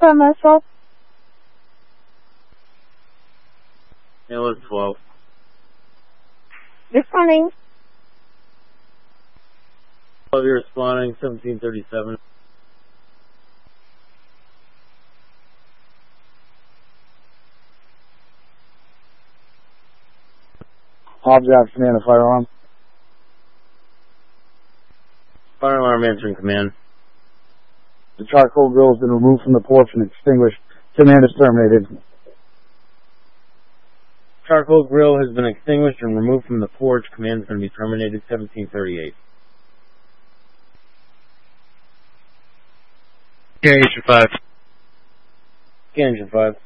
from assault? It was 12. Responding. 12, you're responding, 1737. Object, command, a firearm. Fire alarm answering command. The charcoal grill has been removed from the porch and extinguished. Command is terminated. Charcoal grill has been extinguished and removed from the porch. Command is going to be terminated, 1738. Okay, Agent 5. Okay, Engine 5.